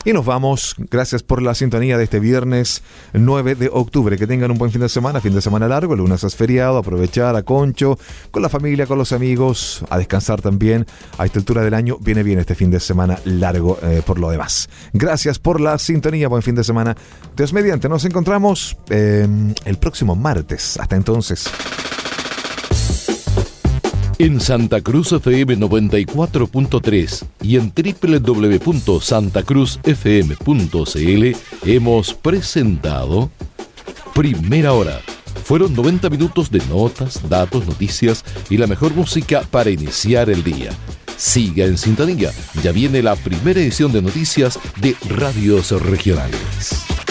Y nos vamos. Gracias por la sintonía de este viernes 9 de octubre. Que tengan un buen fin de semana largo. El lunes es feriado. Aprovechar a Concho, con la familia, con los amigos, a descansar también. A esta altura del año viene bien este fin de semana largo por lo demás. Gracias por la sintonía. Buen fin de semana. Dios mediante, nos encontramos el próximo martes. Hasta entonces. En Santa Cruz FM 94.3 y en www.santacruzfm.cl hemos presentado Primera Hora. Fueron 90 minutos de notas, datos, noticias y la mejor música para iniciar el día. Siga en sintonía, ya viene la primera edición de noticias de Radios Regionales.